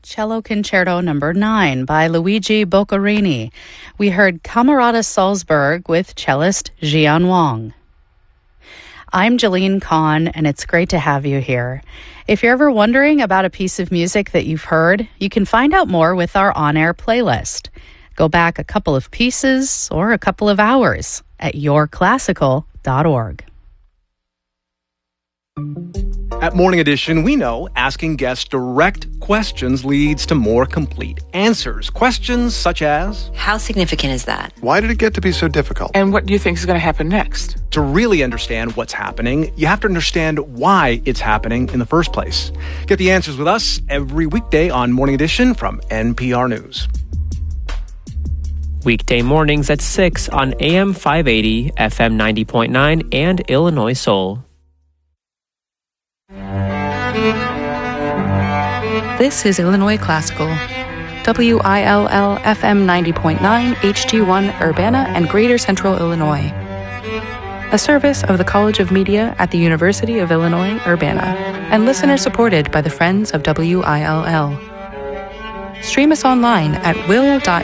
Cello Concerto No. 9 by Luigi Boccherini. We heard Camerata Salzburg with cellist Jian Wang. I'm Jeline Kahn, and it's great to have you here. If you're ever wondering about a piece of music that you've heard, you can find out more with our on-air playlist. Go back a couple of pieces or a couple of hours at yourclassical.org. At Morning Edition, we know asking guests direct questions leads to more complete answers. Questions such as, how significant is that? Why did it get to be so difficult? And what do you think is going to happen next? To really understand what's happening, you have to understand why it's happening in the first place. Get the answers with us every weekday on Morning Edition from NPR News. Weekday mornings at 6 on AM 580, FM 90.9, and Illinois Soul. This is Illinois Classical. WILL FM 90.9 HD1 Urbana and Greater Central Illinois. A service of the College of Media at the University of Illinois Urbana and listener supported by the Friends of WILL. Stream us online at will.uil.edu